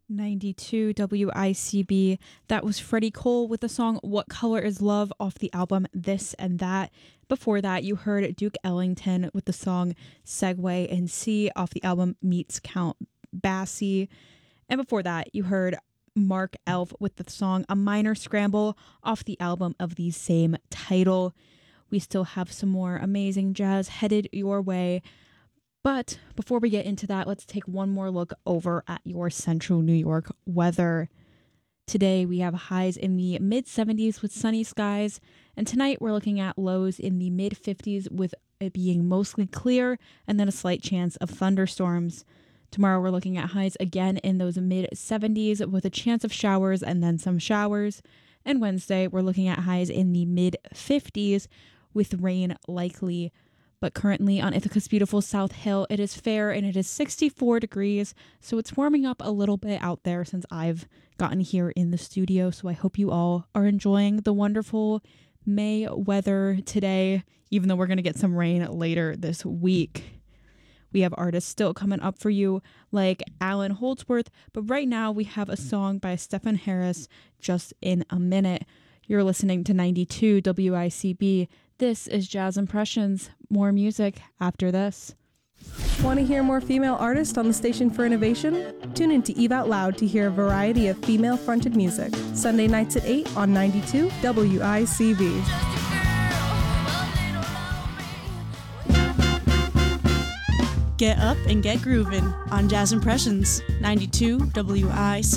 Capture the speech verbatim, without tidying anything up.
ninety-two W I C B. That was Freddie Cole with the song What Color Is Love off the album This and That. Before that, you heard Duke Ellington with the song Segway and C off the album Meets Count Basie. And before that, you heard Mark Elf with the song A Minor Scramble off the album of the same title. We still have some more amazing jazz headed your way. But before we get into that, let's take one more look over at your central New York weather. Today we have highs in the mid seventies with sunny skies, and tonight we're looking at lows in the mid fifties with it being mostly clear and then a slight chance of thunderstorms. Tomorrow we're looking at highs again in those mid seventies with a chance of showers and then some showers. And Wednesday we're looking at highs in the mid fifties with rain likely. But currently on Ithaca's beautiful South Hill, it is fair and it is sixty-four degrees. So it's warming up a little bit out there since I've gotten here in the studio. So I hope you all are enjoying the wonderful May weather today, even though we're going to get some rain later this week. We have artists still coming up for you like Alan Holdsworth. But right now we have a song by Stephen Harris, Just in a Minute. You're listening to ninety-two W I C B. This is Jazz Impressions. More music after this. Want to hear more female artists on the Station for Innovation? Tune in to Eve Out Loud to hear a variety of female-fronted music. Sunday nights at eight on ninety-two W I C B. Get up and get groovin' on Jazz Impressions, ninety-two W I C B.